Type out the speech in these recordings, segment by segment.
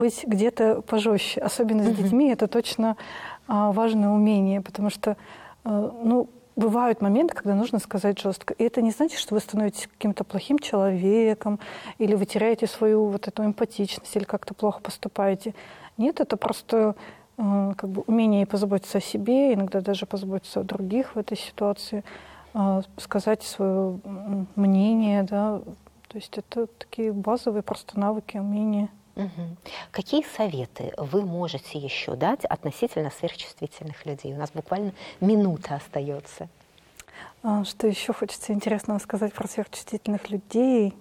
быть где-то пожестче. Особенно с детьми это точно важное умение, потому что, ну, бывают моменты, когда нужно сказать жестко. И это не значит, что вы становитесь каким-то плохим человеком, или вы теряете свою вот эту эмпатичность, или как-то плохо поступаете. Нет, это просто как бы умение позаботиться о себе, иногда даже позаботиться о других в этой ситуации, сказать свое мнение, да. То есть это такие базовые просто навыки, умения. Какие советы вы можете еще дать относительно сверхчувствительных людей? У нас буквально минута остается. Что еще хочется интересного сказать про сверхчувствительных людей?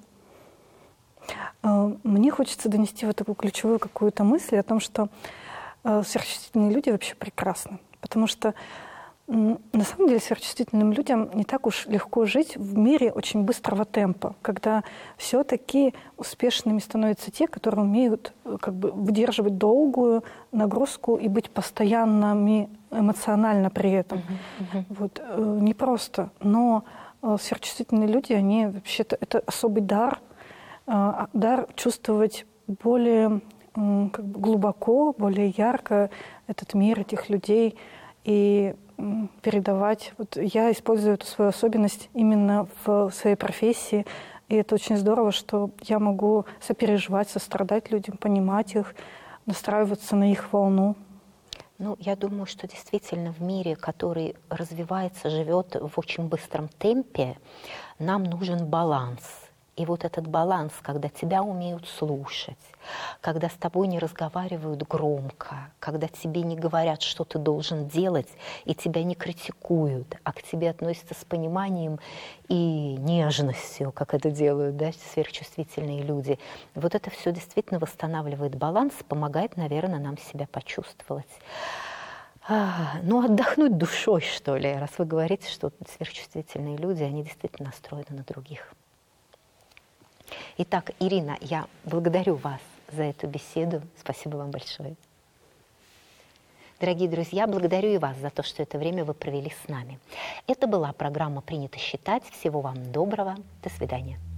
Мне хочется донести вот такую ключевую какую-то мысль о том, что сверхчувствительные люди вообще прекрасны. Потому что на самом деле сверхчувствительным людям не так уж легко жить в мире очень быстрого темпа, когда все-таки успешными становятся те, которые умеют как бы выдерживать долгую нагрузку и быть постоянными эмоционально при этом. Вот, непросто. Но сверхчувствительные люди, они вообще-то это особый дар, дар чувствовать более как бы глубоко, более ярко этот мир, этих людей и передавать. Вот я использую эту свою особенность именно в своей профессии, и это очень здорово, что я могу сопереживать, сострадать людям, понимать их, настраиваться на их волну. Ну, я думаю, что действительно в мире, который развивается, живет в очень быстром темпе, нам нужен баланс. И вот этот баланс, когда тебя умеют слушать, когда с тобой не разговаривают громко, когда тебе не говорят, что ты должен делать, и тебя не критикуют, а к тебе относятся с пониманием и нежностью, как это делают, да, сверхчувствительные люди. Вот это все действительно восстанавливает баланс, помогает, наверное, нам себя почувствовать. Ну, отдохнуть душой, что ли, раз вы говорите, что сверхчувствительные люди, они действительно настроены на других. Итак, Ирина, я благодарю вас за эту беседу. Спасибо вам большое. Дорогие друзья, благодарю и вас за то, что это время вы провели с нами. Это была программа «Принято считать». Всего вам доброго. До свидания.